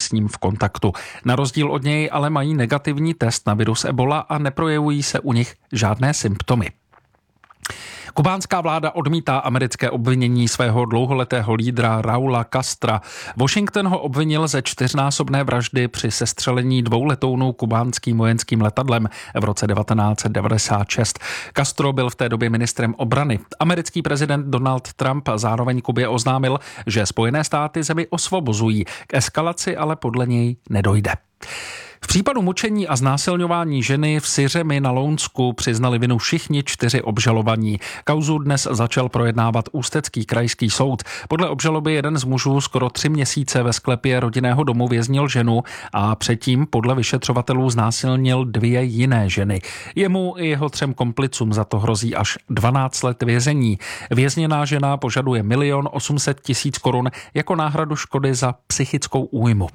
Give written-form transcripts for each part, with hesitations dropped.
s ním v kontaktu. Na rozdíl od něj ale mají negativní test na virus Ebola a neprojevují se u nich žádné symptomy. Kubánská vláda odmítá americké obvinění svého dlouholetého lídra Raula Castra. Washington ho obvinil ze 4násobné vraždy při sestřelení 2 letounů kubánským vojenským letadlem v roce 1996. Castro byl v té době ministrem obrany. Americký prezident Donald Trump zároveň Kubě oznámil, že Spojené státy zemi osvobozují. K eskalaci ale podle něj nedojde. V případu mučení a znásilňování ženy v Syřemi na Lounsku přiznali vinu všichni 4 obžalovaní. Kauzu dnes začal projednávat Ústecký krajský soud. Podle obžaloby jeden z mužů skoro 3 měsíce ve sklepě rodinného domu věznil ženu a předtím podle vyšetřovatelů znásilnil 2 jiné ženy. Jemu i jeho 3 komplicům za to hrozí až 12 let vězení. Vězněná žena požaduje 1 800 000 korun jako náhradu škody za psychickou újmu.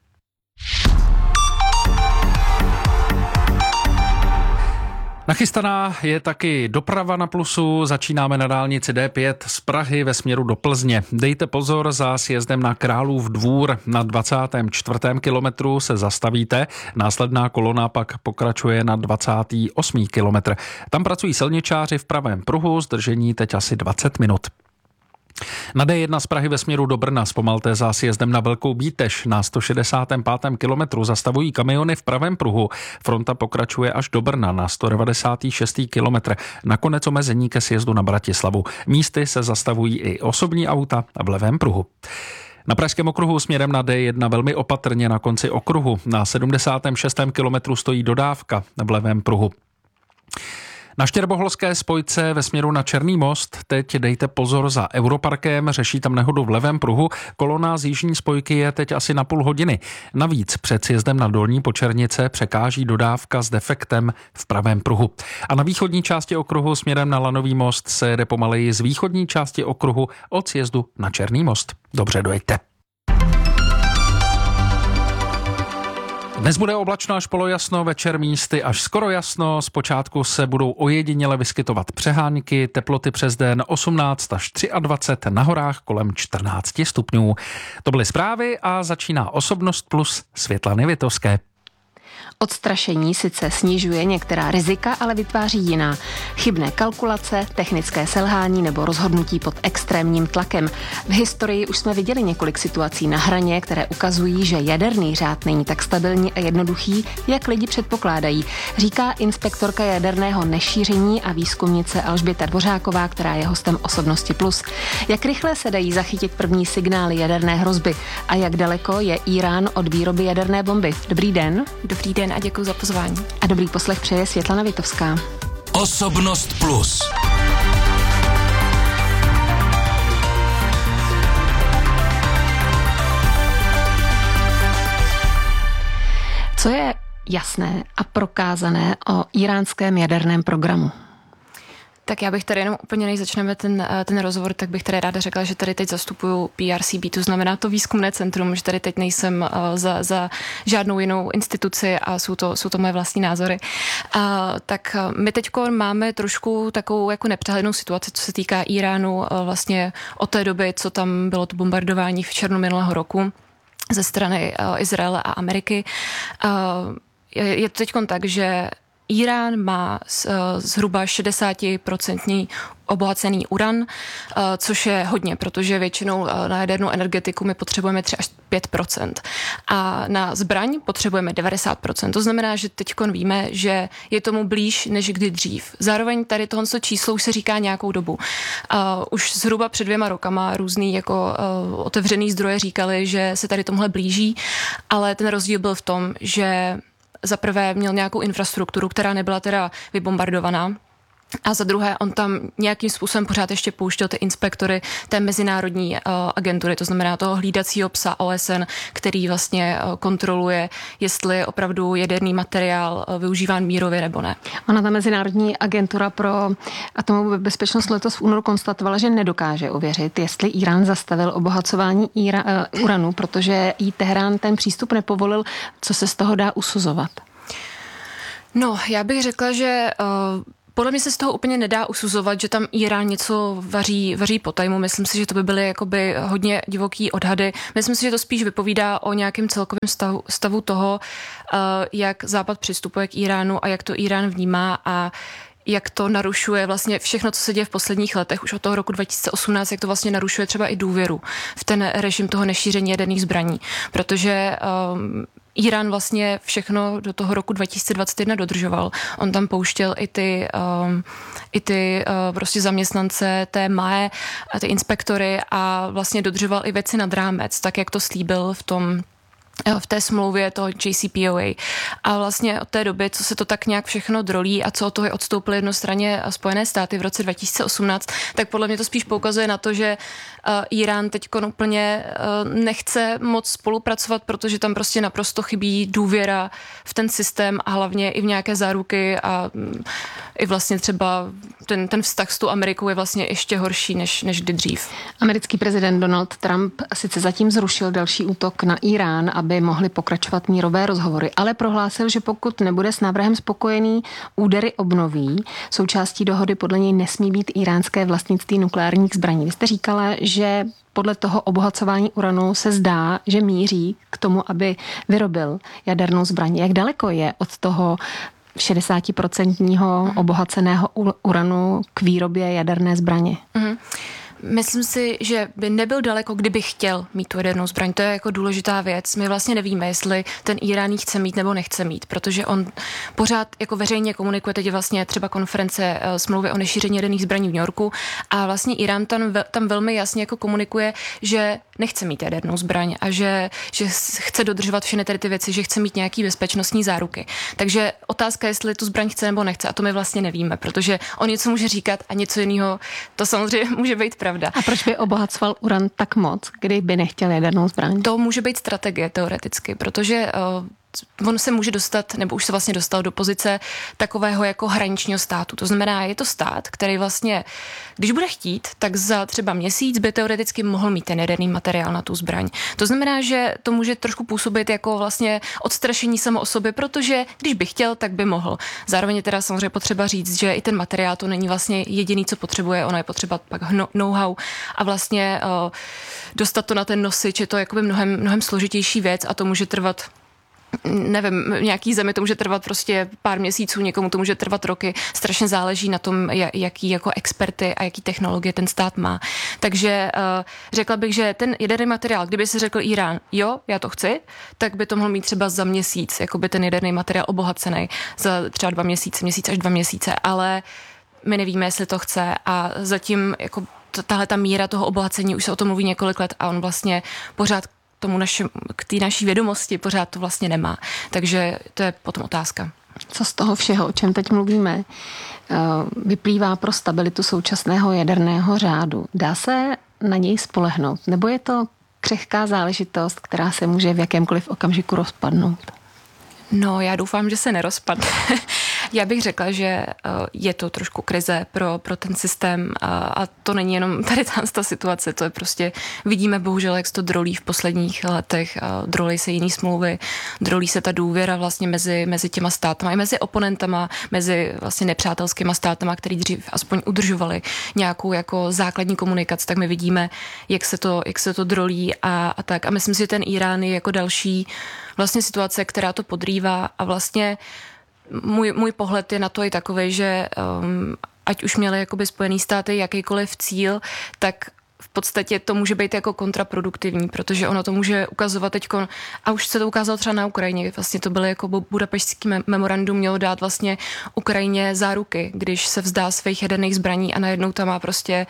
Nachystaná je taky doprava na Plusu. Začínáme na dálnici D5 z Prahy ve směru do Plzně. Dejte pozor, za sjezdem na Králův Dvůr na 24. kilometru se zastavíte. Následná kolona pak pokračuje na 28. kilometr. Tam pracují silničáři v pravém pruhu, zdržení teď asi 20 minut. Na D1 z Prahy ve směru do Brna zpomalte za sjezdem na Velkou Bítež. Na 165. kilometru zastavují kamiony v pravém pruhu. Fronta pokračuje až do Brna na 196. kilometr. Nakonec omezení ke sjezdu na Bratislavu. Místy se zastavují i osobní auta v levém pruhu. Na pražském okruhu směrem na D1 velmi opatrně na konci okruhu. Na 76. kilometru stojí dodávka v levém pruhu. Na Štěrboholské spojce ve směru na Černý most teď dejte pozor za Europarkem, řeší tam nehodu v levém pruhu. Kolona z jižní spojky je teď asi na půl hodiny. Navíc před sjezdem na Dolní Počernice překáží dodávka s defektem v pravém pruhu. A na východní části okruhu směrem na Lanový most se jede pomaleji z východní části okruhu od sjezdu na Černý most. Dobře dojeďte. Dnes bude oblačno až polojasno, večer místy až skoro jasno. Zpočátku se budou ojediněle vyskytovat přehánky, teploty přes den 18 až 23, na horách kolem 14 stupňů. To byly zprávy a začíná Osobnost plus Světlany Vitovské. Odstrašení sice snižuje některá rizika, ale vytváří jiná. Chybné kalkulace, technické selhání nebo rozhodnutí pod extrémním tlakem. V historii už jsme viděli několik situací na hraně, které ukazují, že jaderný řád není tak stabilní a jednoduchý, jak lidi předpokládají, říká inspektorka jaderného nešíření a výzkumnice Alžběta Dvořáková, která je hostem Osobnosti plus. Jak rychle se dají zachytit první signály jaderné hrozby a jak daleko je Írán od výroby jaderné bomby? Dobrý den. Dobrý den a děkuji za pozvání. A dobrý poslech přeje Světlana Vitovská. Osobnost plus. Co je jasné a prokázané o íránském jaderném programu? Tak já bych tady jenom úplně, než začneme ten rozhovor, tak bych tady ráda řekla, že tady teď zastupuju PRCB, to znamená to výzkumné centrum, že tady teď nejsem za žádnou jinou instituci a jsou to moje vlastní názory. Tak my teď máme trošku takovou jako nepřehlednou situaci, co se týká Íránu vlastně od té doby, co tam bylo to bombardování v červnu minulého roku ze strany Izraele a Ameriky. Je to teď tak, že Írán má zhruba 60% obohacený uran, což je hodně, protože většinou na jadernou energetiku my potřebujeme 3 až 5%. A na zbraň potřebujeme 90%. To znamená, že teď víme, že je tomu blíž než kdy dřív. Zároveň tady tohle číslo už se říká nějakou dobu. Už zhruba před 2 rokama různý jako otevřený zdroje říkali, že se tady tomhle blíží, ale ten rozdíl byl v tom, že za prvé měl nějakou infrastrukturu, která nebyla teda vybombardovaná. A za druhé, on tam nějakým způsobem pořád ještě pouštěl ty inspektory té mezinárodní agentury, to znamená toho hlídacího psa OSN, který vlastně kontroluje, jestli je opravdu jaderný materiál využíván mírově nebo ne. Ona ta mezinárodní agentura pro atomovou bezpečnost letos v únoru konstatovala, že nedokáže ověřit, jestli Írán zastavil obohacování uranu, protože jí Teherán ten přístup nepovolil. Co se z toho dá usuzovat? No, já bych řekla, že Podle mě se z toho úplně nedá usuzovat, že tam Irán něco vaří po tajmu. Myslím si, že to by byly jakoby hodně divoký odhady. Myslím si, že to spíš vypovídá o nějakém celkovém stavu toho, jak Západ přistupuje k Iránu a jak to Irán vnímá a jak to narušuje vlastně všechno, co se děje v posledních letech, už od toho roku 2018, jak to vlastně narušuje třeba i důvěru v ten režim toho nešíření jaderných zbraní. Protože Irán vlastně všechno do toho roku 2021 dodržoval. On tam pouštěl i ty prostě zaměstnance té MAE, ty inspektory a vlastně dodržoval i věci nad rámec, tak jak to slíbil v té smlouvě toho JCPOA. A vlastně od té doby, co se to tak nějak všechno drolí a co od toho je odstoupily jednostranně Spojené státy v roce 2018, tak podle mě to spíš poukazuje na to, že Irán teď úplně nechce moc spolupracovat, protože tam prostě naprosto chybí důvěra v ten systém a hlavně i v nějaké záruky a i vlastně třeba ten vztah s tou Amerikou je vlastně ještě horší než kdy dřív. Americký prezident Donald Trump sice zatím zrušil další útok na Irán, aby mohly pokračovat mírové rozhovory, ale prohlásil, že pokud nebude s návrhem spokojený, údery obnoví. Součástí dohody podle něj nesmí být iránské vlastnictví nukleárních zbraní. Vy jste říkala, že podle toho obohacování uranu se zdá, že míří k tomu, aby vyrobil jadernou zbraň. Jak daleko je od toho 60% obohaceného uranu k výrobě jaderné zbraně? Myslím si, že by nebyl daleko, kdyby chtěl mít tu jadernou zbraň. To je jako důležitá věc. My vlastně nevíme, jestli ten Irán ji chce mít nebo nechce mít, protože on pořád jako veřejně komunikuje, teď je vlastně třeba konference smlouvy o nešíření jaderných zbraní v New Yorku a vlastně Irán tam velmi jasně jako komunikuje, že nechce mít jadernou zbraň a že chce dodržovat všechny tady ty věci, že chce mít nějaký bezpečnostní záruky. Takže otázka, jestli tu zbraň chce nebo nechce, a to my vlastně nevíme, protože on něco může říkat a něco jiného, to samozřejmě může být pravda. A proč by obohacoval uran tak moc, kdyby nechtěl jadernou zbraň? To může být strategie teoreticky, protože on se může dostat, nebo už se vlastně dostal do pozice takového jako hraničního státu. To znamená, je to stát, který vlastně, když bude chtít, tak za třeba měsíc by teoreticky mohl mít ten jaderný materiál na tu zbraň. To znamená, že to může trošku působit jako vlastně odstrašení samo o sobě, protože když by chtěl, tak by mohl. Zároveň je teda samozřejmě potřeba říct, že i ten materiál to není vlastně jediný, co potřebuje, ono je potřeba pak know-how a vlastně dostat to na ten nosič, je to jakoby mnohem složitější věc a to může trvat, nevím, nějaký zemi to může trvat prostě pár měsíců, někomu to může trvat roky, strašně záleží na tom, jaký jako experty a jaký technologie ten stát má. Takže řekla bych, že ten jaderný materiál, kdyby se řekl Irán, jo, já to chci, tak by to mohl mít třeba za měsíc, jako by ten jaderný materiál obohacený za třeba měsíc až 2 měsíce, ale my nevíme, jestli to chce a zatím jako tahle ta míra toho obohacení, už se o tom mluví několik let a on vlastně pořád k té naší vědomosti pořád to vlastně nemá. Takže to je potom otázka. Co z toho všeho, o čem teď mluvíme, vyplývá pro stabilitu současného jaderného řádu? Dá se na něj spolehnout? Nebo je to křehká záležitost, která se může v jakémkoliv okamžiku rozpadnout? No, já doufám, že se nerozpadne. Já bych řekla, že je to trošku krize pro ten systém a to není jenom tady ta situace, to je prostě, vidíme bohužel, jak se to drolí v posledních letech, drolí se jiný smlouvy, drolí se ta důvěra vlastně mezi těma státama i mezi oponentama, mezi vlastně nepřátelskýma státama, který dřív aspoň udržovali nějakou jako základní komunikaci, tak my vidíme, jak se to drolí a tak. A myslím si, že ten Irán je jako další vlastně situace, která to podrývá a vlastně můj pohled je na to i takový, že ať už měly jakoby Spojený státy jakýkoliv cíl, tak v podstatě to může být jako kontraproduktivní, protože ono to může ukazovat teďko, a už se to ukázalo třeba na Ukrajině, vlastně to bylo jako Budapešťský memorandum mělo dát vlastně Ukrajině záruky, když se vzdá svých jaderných zbraní a najednou tam má prostě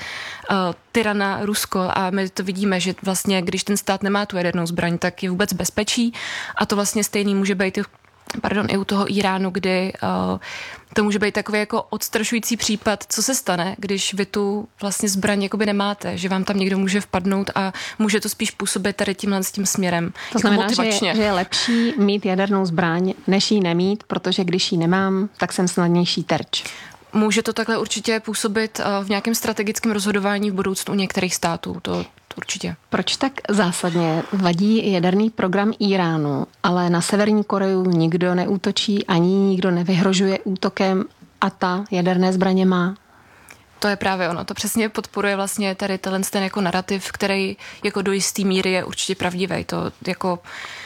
tyrana Rusko a my to vidíme, že vlastně když ten stát nemá tu jadernou zbraň, tak je vůbec bezpečí a to vlastně stejný může být i u toho Iránu, kdy to může být takový jako odstrašující případ, co se stane, když vy tu vlastně zbraň jakoby nemáte, že vám tam někdo může vpadnout a může to spíš působit tady s tím směrem. To znamená, že je lepší mít jadernou zbraň, než ji nemít, protože když ji nemám, tak jsem snadnější terč. Může to takhle určitě působit v nějakém strategickém rozhodování v budoucnu u některých států, to určitě. Proč tak zásadně vadí jaderný program Iránu, ale na Severní Koreu nikdo neútočí, ani nikdo nevyhrožuje útokem a ta jaderné zbraně má. To je právě ono. To přesně podporuje vlastně tady ten jako narrativ, který jako do jistý míry je určitě pravdivý. To jako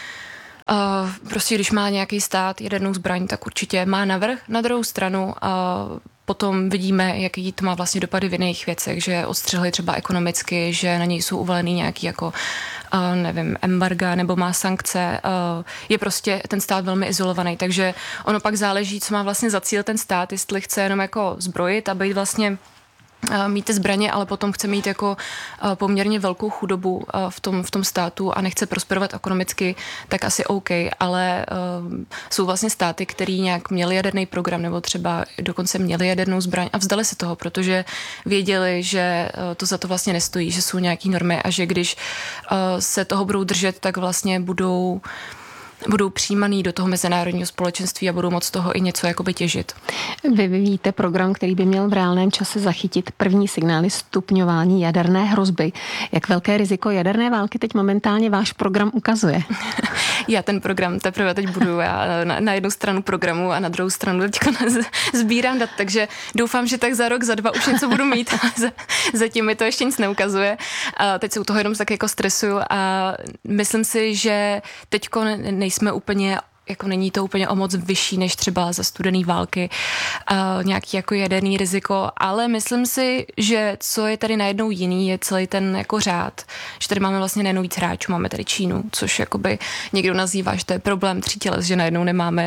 prostě když má nějaký stát jadernou zbraň, tak určitě má navrch. Na druhou stranu potom vidíme, jaký to má vlastně dopady v jiných věcech, že odstřihli třeba ekonomicky, že na něj jsou uvalený nějaký jako nevím, embarga nebo má sankce. Je prostě ten stát velmi izolovaný, takže ono pak záleží, co má vlastně za cíl ten stát, jestli chce jenom jako zbrojit a být vlastně mít ty zbraně, ale potom chce mít jako poměrně velkou chudobu v tom státu a nechce prosperovat ekonomicky, tak asi OK, ale jsou vlastně státy, který nějak měli jaderný program nebo třeba dokonce měli jadernou zbraň a vzdali se toho, protože věděli, že to za to vlastně nestojí, že jsou nějaký normy a že když se toho budou držet, tak vlastně budou přijímaný do toho mezinárodního společenství a budou moc toho i něco jakoby těžit. Vy vyvíjíte program, který by měl v reálném čase zachytit první signály stupňování jaderné hrozby. Jak velké riziko jaderné války teď momentálně váš program ukazuje? Já ten program teprve teď buduju. Já na jednu stranu programu a na druhou stranu teďka sbírám dat, takže doufám, že tak za rok, za 2 už něco budu mít. Zatím mi to ještě nic neukazuje. Teď se u toho jenom tak jako stresuju a myslím si, že teďko nejsme úplně, jako není to úplně o moc vyšší než třeba za studený války, nějaký jako jaderný riziko, ale myslím si, že co je tady najednou jiný, je celý ten jako řád, že tady máme vlastně nejenom víc hráčů, máme tady Čínu, což jakoby někdo nazývá, že to je problém 3 těles, že najednou nemáme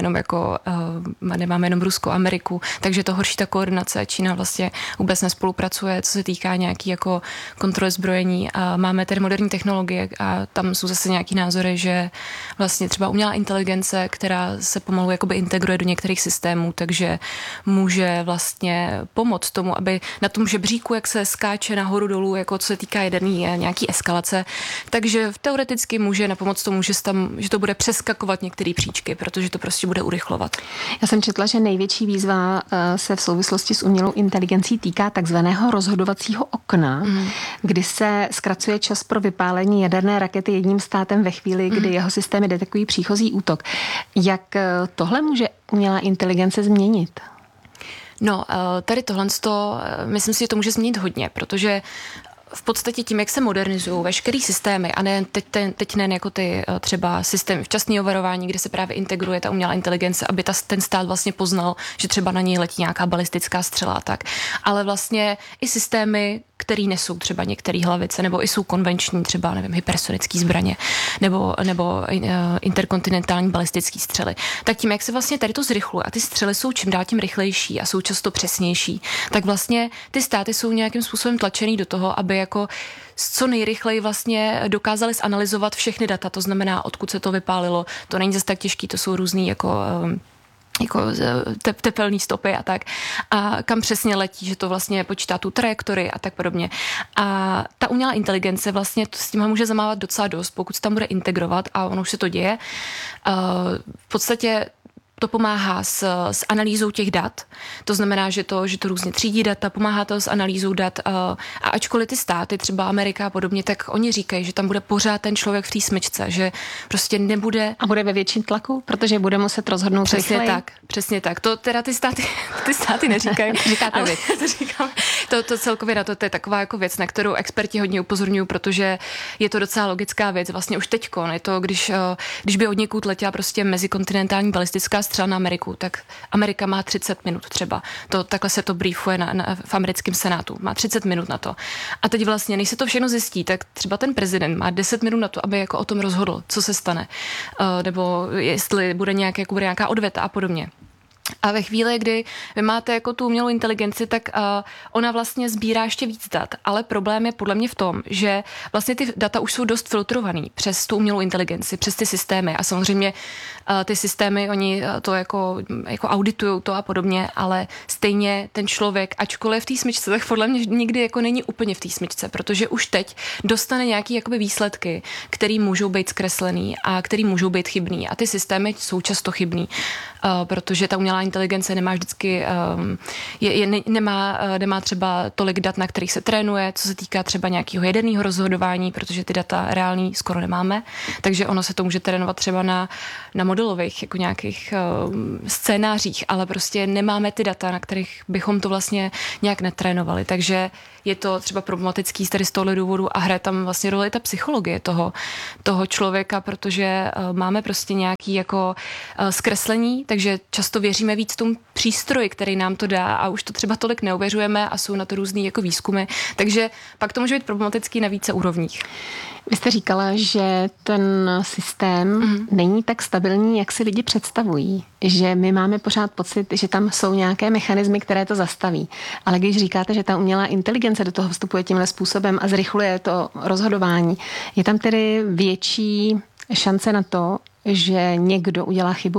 jenom Rusko, Ameriku, takže to horší ta koordinace, Čína vlastně vůbec nespolupracuje, co se týká nějaký jako kontroly zbrojení a máme tady moderní technologie a tam jsou zase nějaký názory, že vlastně třeba umělá inteligence, která se pomalu jakoby integruje do některých systémů, takže může vlastně pomoct tomu, aby na tom žebříku, jak se skáče nahoru dolů, jako co se týká jaderný nějaký eskalace, takže teoreticky může napomoct tomu, že to bude přeskakovat některé příčky, protože to prostě bude urychlovat. Já jsem četla, že největší výzva se v souvislosti s umělou inteligencí týká takzvaného rozhodovacího okna, kdy se zkracuje čas pro vypálení jaderné rakety jedním státem ve chvíli, kdy jeho systémy detekují příchozí útok. Jak tohle může umělá inteligence změnit? No, tady tohle, myslím si, že to může změnit hodně, protože v podstatě tím, jak se modernizují veškerý systémy a ne teď ne jako ty třeba systém včasného varování, kde se právě integruje ta umělá inteligence, aby ten stát vlastně poznal, že třeba na něj letí nějaká balistická střela a tak. Ale vlastně i systémy, který nesou třeba některé hlavice, nebo i jsou konvenční, třeba, nevím, hypersonické zbraně, nebo interkontinentální balistické střely. Tak tím, jak se vlastně tady to zrychluje a ty střely jsou čím dál tím rychlejší a jsou často přesnější, tak vlastně ty státy jsou nějakým způsobem tlačený do toho, aby jako co nejrychleji vlastně dokázali zanalyzovat všechny data, to znamená, odkud se to vypálilo, to není zase tak těžký, to jsou různý jako tepelné stopy a tak. A kam přesně letí, že to vlastně počítá tu trajektorii a tak podobně. A ta umělá inteligence vlastně s tím může zamávat docela dost, pokud se tam bude integrovat a ono už se to děje. V podstatě to pomáhá s analýzou těch dat. To znamená, že to různě třídí data, pomáhá to s analýzou dat. A ačkoliv ty státy, třeba Amerika a podobně, tak oni říkají, že tam bude pořád ten člověk v té smyčce, že prostě nebude... A bude ve větším tlaku, protože bude muset rozhodnout rychleji. Přesně tak. To teda ty státy neříkají. Říkáte vy. To říkám. To celkově na to je taková jako věc, na kterou experti hodně upozorňují, protože je to docela logická věc. Vlastně už teďko, je to, když by od někud letěla prostě mezikontinentální balistická střela na Ameriku, tak Amerika má 30 minut třeba. Takhle se to briefuje v americkém senátu. Má 30 minut na to. A teď vlastně, než se to všechno zjistí, tak třeba ten prezident má 10 minut na to, aby jako o tom rozhodl, co se stane. Nebo jestli bude nějaká odveta a podobně. A ve chvíli, kdy vy máte jako tu umělou inteligenci, tak ona vlastně sbírá ještě víc dat, ale problém je podle mě v tom, že vlastně ty data už jsou dost filtrovaný přes tu umělou inteligenci, přes ty systémy a samozřejmě ty systémy, oni to jako auditujou to a podobně, ale stejně ten člověk, ačkoliv v té smyčce, tak podle mě nikdy jako není úplně v té smyčce, protože už teď dostane nějaký jakoby výsledky, který můžou být zkreslený a který můžou být chybný a ty systémy jsou často chybný, protože ta umělá inteligence nemá vždycky, nemá třeba tolik dat, na kterých se trénuje, co se týká třeba nějakého jaderného rozhodování, protože ty data reální skoro nemáme, takže ono se to může trénovat třeba na modelových jako nějakých scénářích, ale prostě nemáme ty data, na kterých bychom to vlastně nějak netrénovali, takže je to třeba problematický tady z tohohle důvodu a hraje tam vlastně roli ta psychologie toho člověka, protože máme prostě nějaký jako zkreslení, takže často věříme víc tomu přístroji, který nám to dá a už to třeba tolik neuvěřujeme a jsou na to různý jako výzkumy, takže pak to může být problematický na více úrovních. Vy jste říkala, že ten systém není tak stabilní, jak si lidi představují. Že my máme pořád pocit, že tam jsou nějaké mechanismy, které to zastaví. Ale když říkáte, že ta umělá inteligence do toho vstupuje tímhle způsobem a zrychluje to rozhodování, je tam tedy větší šance na to, že někdo udělá chybu?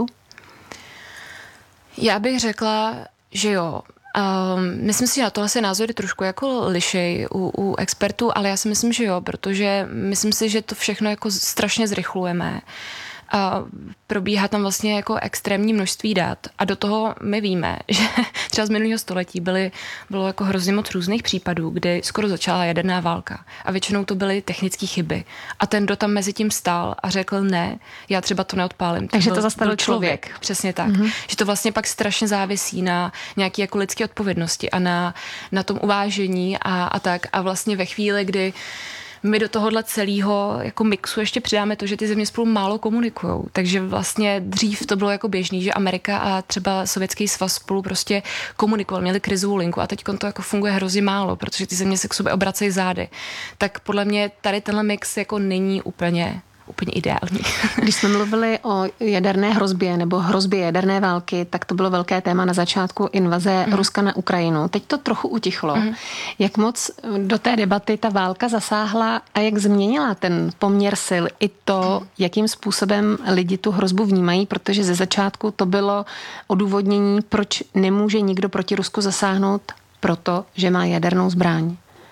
Já bych řekla, že jo. Myslím si, že na tohle se názory trošku jako lišej u expertů, ale já si myslím, že jo, protože myslím si, že to všechno jako strašně zrychlujeme. A probíhá tam vlastně jako extrémní množství dat a do toho my víme, že třeba z minulého století bylo jako hrozně moc různých případů, kdy skoro začala jaderná válka a většinou to byly technické chyby a ten, kdo tam mezi tím stál a řekl ne, já třeba to neodpálím. Takže to zastavil člověk. Přesně tak. Že to vlastně pak strašně závisí na nějaké jako lidské odpovědnosti a na tom uvážení a tak a vlastně ve chvíli, kdy my do tohohle celého jako mixu ještě přidáme to, že ty země spolu málo komunikujou. Takže vlastně dřív to bylo jako běžný, že Amerika a třeba Sovětský svaz spolu prostě komunikovali, měli krizovou linku a teď to jako funguje hrozně málo, protože ty země se k sobě obracejí zády. Tak podle mě tady tenhle mix jako není úplně ideální. Když jsme mluvili o jaderné hrozbě nebo hrozbě jaderné války, tak to bylo velké téma na začátku invaze Ruska na Ukrajinu. Teď to trochu utichlo. Jak moc do té debaty ta válka zasáhla a jak změnila ten poměr sil i to, jakým způsobem lidi tu hrozbu vnímají, protože ze začátku to bylo odůvodnění, proč nemůže nikdo proti Rusku zasáhnout, protože má jadernou zbraň.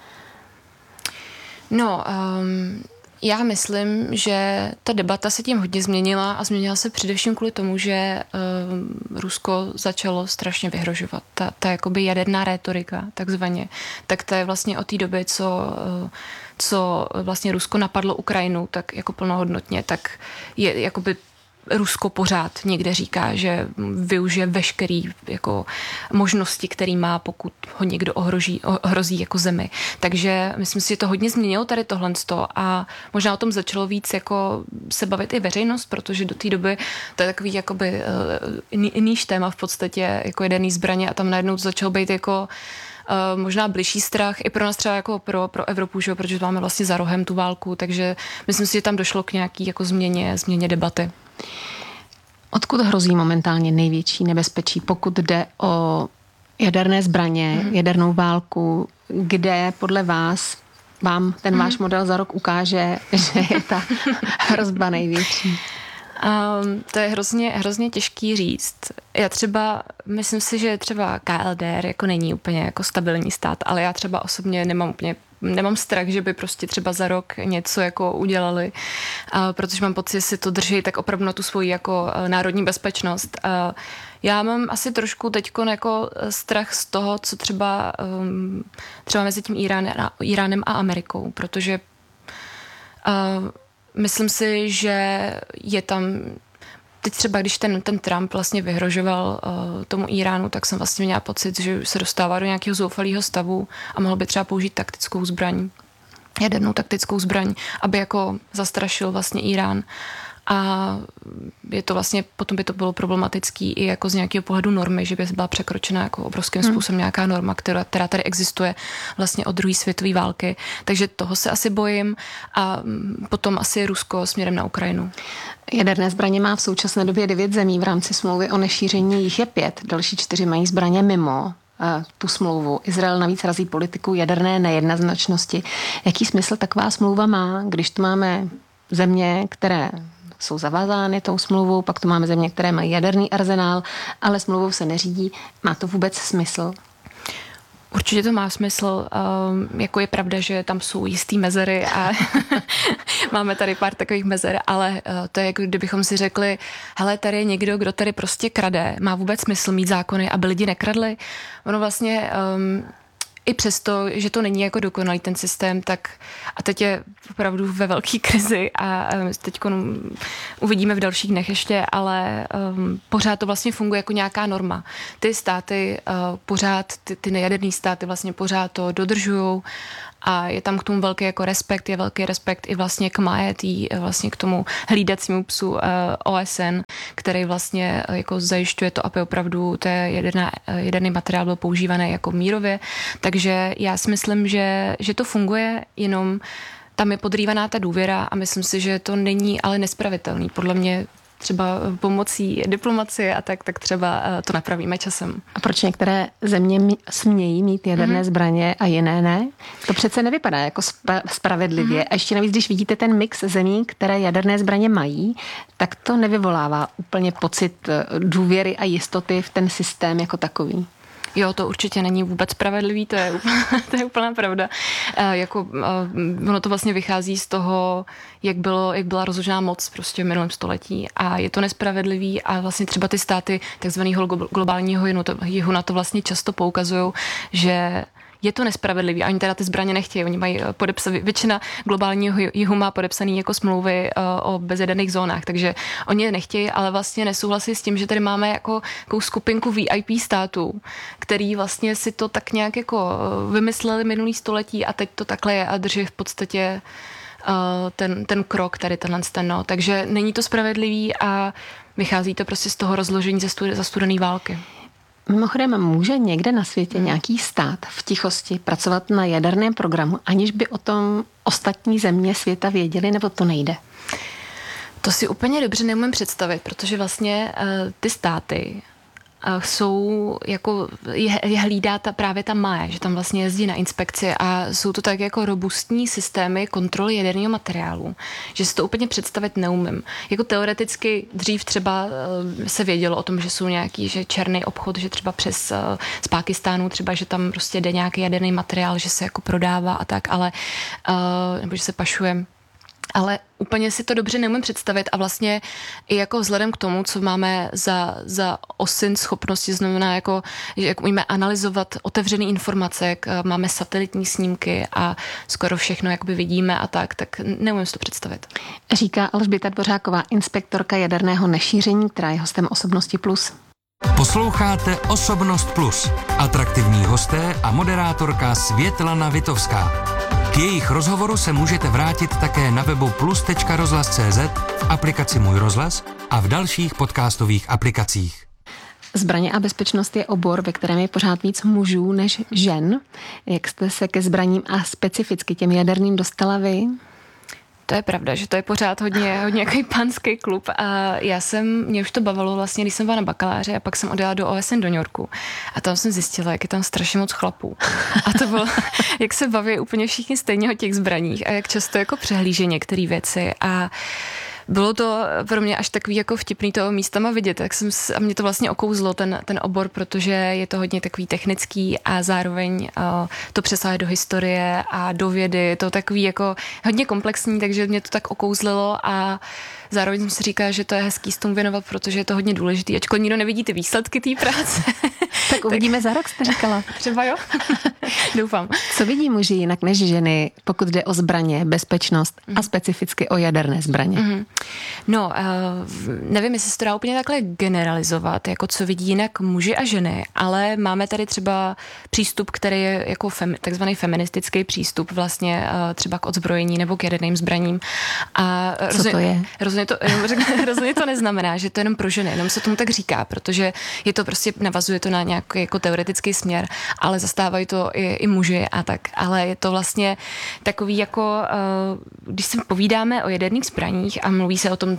Já myslím, že ta debata se tím hodně změnila a změnila se především kvůli tomu, že Rusko začalo strašně vyhrožovat. Ta jakoby jaderná rétorika, takzvaně, tak to je vlastně od té doby, co vlastně Rusko napadlo Ukrajinu, tak jako plnohodnotně, tak je jakoby Rusko pořád někde říká, že využije veškerý jako možnosti, který má, pokud ho někdo ohrozí jako zemi. Takže myslím si, že to hodně změnilo tady tohleto a možná o tom začalo víc jako se bavit i veřejnost, protože do té doby to je takový jakoby níž téma v podstatě jako jaderný zbraně a tam najednou to začalo být jako možná bližší strach i pro nás třeba jako pro Evropu, že? Protože máme vlastně za rohem tu válku, takže myslím si, že tam došlo k nějaký jako změně debaty. Odkud hrozí momentálně největší nebezpečí, pokud jde o jaderné zbraně, jadernou válku, kde podle vás vám ten váš model za rok ukáže, že je ta hrozba největší? To je hrozně těžký říct. Já třeba, myslím si, že třeba KLDR jako není úplně jako stabilní stát, ale já třeba osobně nemám strach, že by prostě třeba za rok něco jako udělali, protože mám pocit, že si to drží tak opravdu na tu svoji jako národní bezpečnost. Já mám asi trošku teďko jako strach z toho, co třeba mezi tím Iránem a Amerikou, protože myslím si, že je tam teď třeba, když ten Trump vlastně vyhrožoval tomu Iránu, tak jsem vlastně měla pocit, že se dostává do nějakého zoufalého stavu a mohl by třeba použít taktickou zbraň, jadernou taktickou zbraň, aby jako zastrašil vlastně Irán. A je to vlastně, potom by to bylo problematický i jako z nějakého pohledu normy, že by byla překročena jako obrovským způsobem nějaká norma, která tady existuje vlastně od druhé světové války. Takže toho se asi bojím a potom asi Rusko směrem na Ukrajinu. Jaderné zbraně má v současné době 9 zemí v rámci smlouvy o nešíření, jich je 5, další 4 mají zbraně mimo tu smlouvu. Izrael navíc razí politiku jaderné nejednoznačnosti. Jaký smysl taková smlouva má, když tu máme země, které jsou zavázány tou smlouvou, pak tu máme země, které mají jaderný arzenál, ale smlouvou se neřídí. Má to vůbec smysl? Určitě to má smysl. Jako je pravda, že tam jsou jistý mezery a máme tady pár takových mezer, ale to je, jako kdybychom si řekli, hele, tady je někdo, kdo tady prostě krade. Má vůbec smysl mít zákony, aby lidi nekradli? Ono vlastně i přesto, že to není jako dokonalý ten systém, tak a teď je opravdu ve velké krizi a teď uvidíme v dalších dnech ještě, ale pořád to vlastně funguje jako nějaká norma. Ty státy pořád, ty nejaderný státy vlastně pořád to dodržujou a je tam k tomu velký jako respekt, je velký respekt i vlastně k MAE, vlastně k tomu hlídacímu psu OSN, který vlastně jako zajišťuje to, aby opravdu jaderný materiál byl používaný jako mírově. Takže já si myslím, že to funguje, jenom tam je podrývaná ta důvěra a myslím si, že to není ale nespravitelný. Podle mě třeba pomocí diplomacie a tak třeba to napravíme časem. A proč některé země smějí mít jaderné zbraně a jiné ne? To přece nevypadá jako spravedlivě. A ještě navíc, když vidíte ten mix zemí, které jaderné zbraně mají, tak to nevyvolává úplně pocit důvěry a jistoty v ten systém jako takový. Jo, to určitě není vůbec spravedlivý, to je úplná pravda. Ono to vlastně vychází z toho, jak byla rozložená moc prostě v minulém století a je to nespravedlivý a vlastně třeba ty státy takzvaného globálního jihu na to vlastně často poukazují, že je to nespravedlivý a oni teda ty zbraně nechtějí. Oni mají většina globálního jihu má podepsaný jako smlouvy o bezjaderných zónách, takže oni je nechtějí, ale vlastně nesouhlasí s tím, že tady máme jako skupinku VIP států, který vlastně si to tak nějak jako vymysleli minulý století a teď to takhle je a drží v podstatě ten krok tady tenhle. Takže není to spravedlivý a vychází to prostě z toho rozložení za studené války. Mimochodem, může někde na světě nějaký stát v tichosti pracovat na jaderném programu, aniž by o tom ostatní země světa věděli, nebo to nejde? To si úplně dobře neumím představit, protože vlastně ty státy jsou jako, je hlídá právě ta MAE, že tam vlastně jezdí na inspekci a jsou to tak jako robustní systémy kontroly jaderného materiálu, že si to úplně představit neumím. Jako teoreticky dřív třeba se vědělo o tom, že jsou nějaký, že černý obchod, že třeba z Pákistánu třeba, že tam prostě jde nějaký jaderný materiál, že se jako prodává a tak, ale nebo že se pašuje. Ale úplně si to dobře neumím představit a vlastně i jako vzhledem k tomu, co máme za OSINT schopnosti, znamená jako, že jak umíme analyzovat otevřené informace, jak máme satelitní snímky a skoro všechno jakoby vidíme a tak neumím si to představit. Říká Alžběta Dvořáková, inspektorka jaderného nešíření, která je hostem Osobnosti Plus. Posloucháte Osobnost Plus. Atraktivní hosté a moderátorka Světlana Vitovská. K jejich rozhovoru se můžete vrátit také na webu plus.rozhlas.cz, v aplikaci Můj rozhlas a v dalších podcastových aplikacích. Zbraně a bezpečnost je obor, ve kterém je pořád víc mužů než žen. Jak jste se ke zbraním a specificky těm jaderným dostala vy? To je pravda, že to je pořád hodně jaký pánský klub a mě už to bavilo vlastně, když jsem byla na bakaláři a pak jsem odjela do OSN do New Yorku a tam jsem zjistila, jak je tam strašně moc chlapů. A to bylo, jak se baví úplně všichni stejně o těch zbraních a jak často jako přehlíží některé věci a bylo to pro mě až takový jako vtipný toho místama vidět, a mě to vlastně okouzlo ten obor, protože je to hodně takový technický a zároveň to přesahuje do historie a do vědy, je to takový jako hodně komplexní, takže mě to tak okouzlilo a zároveň jsem si říkala, že to je hezký s tomu věnovat, protože je to hodně důležitý, ačkoliv nikdo nevidí ty výsledky té práce. Tak uvidíme za rok, jste říkala. Třeba jo. Doufám. Co vidí muži jinak než ženy, pokud jde o zbraně, bezpečnost a specificky o jaderné zbraně? No, nevím, jestli se to dá úplně takhle generalizovat, jako co vidí jinak muži a ženy, ale máme tady třeba přístup, který je jako takzvaný feministický přístup vlastně třeba k odzbrojení nebo k jaderným zbraním. A co to je? Rozhodně to neznamená, že to je jenom pro ženy, jenom se tomu tak říká, protože je to prostě, navazuje to na nějaký jako teoretický směr, ale zastávají to i muži a tak. Ale je to vlastně takový jako, když se povídáme o jaderných zbraních a mluví se o tom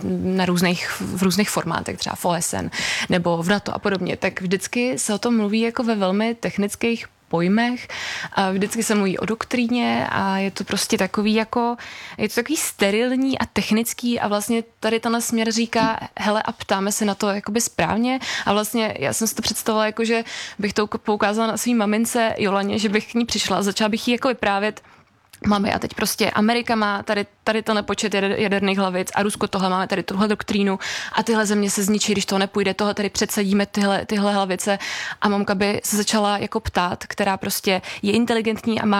v různých formátech, třeba v OSN nebo v NATO a podobně, tak vždycky se o tom mluví jako ve velmi technických pojmech. A vždycky se mluví o doktríně a je to prostě takový je to takový sterilní a technický a vlastně tady tenhle směr říká, hele, a ptáme se na to jakoby správně a vlastně já jsem si to představila jako, že bych to poukázala na svý mamince Jolaně, že bych k ní přišla a začala bych jí jako vyprávět, mami, a teď prostě Amerika má tady tenhle počet jaderných hlavic a Rusko tohle máme tady tuhle doktrínu a tyhle země se zničí, když to nepůjde, tohle tady předsadíme tyhle hlavice a mamka by se začala jako ptát, která prostě je inteligentní a má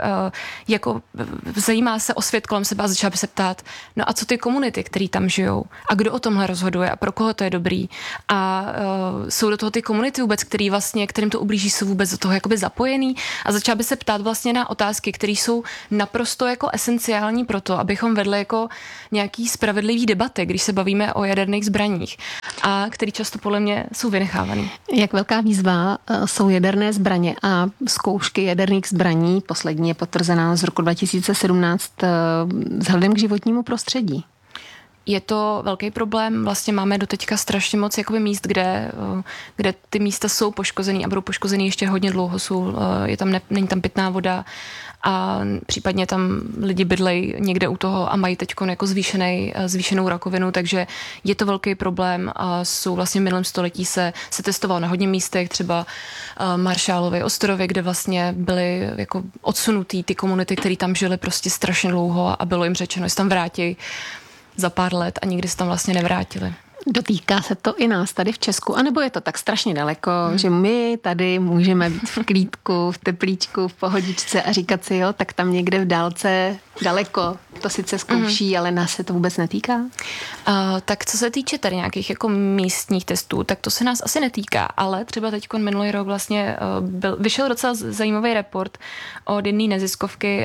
jako zajímá se o svět kolem sebe a začala by se ptát, no a co ty komunity, který tam žijou a kdo o tomhle rozhoduje a pro koho to je dobrý a jsou do toho ty komunity vůbec, kterým to ublíží, jsou vůbec do toho jakoby zapojený a začala by se ptát vlastně na otázky, které jsou naprosto jako esenciální pro to, abychom vedli jako nějaký spravedlivý debaty, když se bavíme o jaderných zbraních a který často podle mě jsou vynechávaný. Jak velká výzva jsou jaderné zbraně a zkoušky jaderných zbraní, poslední je potvrzená z roku 2017 vzhledem k životnímu prostředí? Je to velký problém, vlastně máme doteďka strašně moc jakoby míst, kde ty místa jsou poškozený a budou poškozený ještě hodně dlouho, není tam pitná voda a případně tam lidi bydlejí někde u toho a mají teďko jako zvýšenou rakovinu, takže je to velký problém a jsou vlastně v minulém století se testovalo na hodně místech, třeba Marshallovy ostrovy, kde vlastně byly jako odsunutý ty komunity, které tam žily prostě strašně dlouho a bylo jim řečeno, že se tam vrátí za pár let a nikdy se tam vlastně nevrátili. Dotýká se to i nás tady v Česku, anebo je to tak strašně daleko, že my tady můžeme být v klídku, v teplíčku, v pohodičce a říkat si, jo, tak tam někde v dálce daleko to sice zkouší, ale nás se to vůbec netýká? Tak co se týče tady nějakých jako místních testů, tak to se nás asi netýká, ale třeba teď minulý rok vlastně vyšel docela zajímavý report od jedné neziskovky,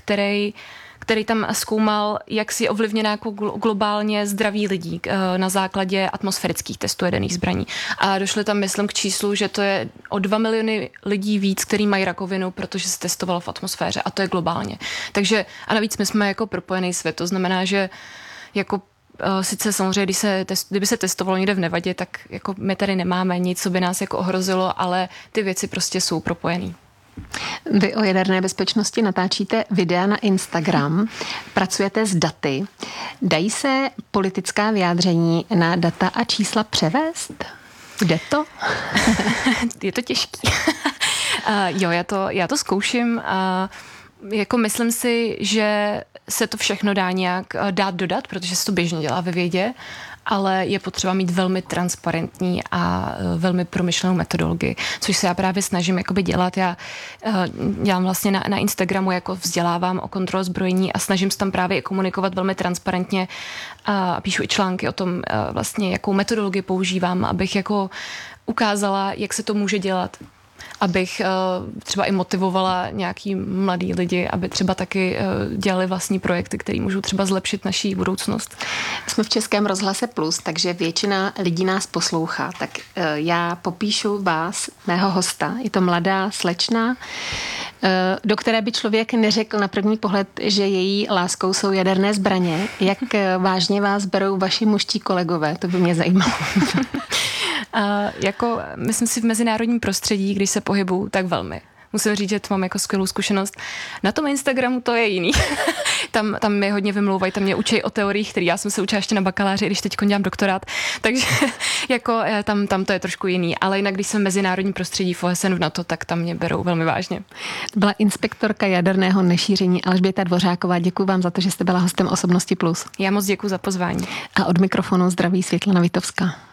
který tam zkoumal, jak si ovlivněná jako globálně zdraví lidí na základě atmosférických testů jaderných zbraní. A došli tam, myslím, k číslu, že to je o 2 miliony lidí víc, který mají rakovinu, protože se testovalo v atmosféře a to je globálně. Takže a navíc my jsme jako propojený svět, to znamená, že jako sice samozřejmě, kdyby se testovalo někde v Nevadě, tak jako my tady nemáme nic, co by nás jako ohrozilo, ale ty věci prostě jsou propojený. Vy o jaderné bezpečnosti natáčíte videa na Instagram, pracujete s daty. Dají se politická vyjádření na data a čísla převést? Jde to? Je to těžký. Jo, já to zkouším. Jako myslím si, že se to všechno dá nějak dodat, protože se to běžně dělá ve vědě, ale je potřeba mít velmi transparentní a velmi promyšlenou metodologii, což se já právě snažím jakoby dělat. Já dělám vlastně na Instagramu, jako vzdělávám o kontrole zbrojení a snažím se tam právě komunikovat velmi transparentně a píšu i články o tom vlastně, jakou metodologii používám, abych jako ukázala, jak se to může dělat. Abych třeba i motivovala nějaký mladý lidi, aby třeba taky dělali vlastní projekty, které můžou třeba zlepšit naší budoucnost. Jsme v Českém rozhlase Plus, takže většina lidí nás poslouchá. Tak já popíšu vás, mého hosta. Je to mladá slečna, do které by člověk neřekl na první pohled, že její láskou jsou jaderné zbraně. Jak vážně vás berou vaši mužští kolegové? To by mě zajímalo. Jako, myslím si v mezinárodním prostředí, když se pohybuju, tak velmi. Musím říct, že to mám jako skvělou zkušenost. Na tom Instagramu to je jiný. tam mě hodně vymlouvají, tam mě učí o teoriích, které já jsem se učila ještě na bakaláři, když teď dělám doktorát. Takže jako tam to je trošku jiný. Ale jinak, když jsem v mezinárodním prostředí v OSN v NATO, tak tam mě berou velmi vážně. To byla inspektorka jaderného nešíření Alžběta Dvořáková. Děkuji vám za to, že jste byla hostem Osobnosti Plus. Já moc děkuji za pozvání. A od mikrofonu zdraví Světlana Vitovská.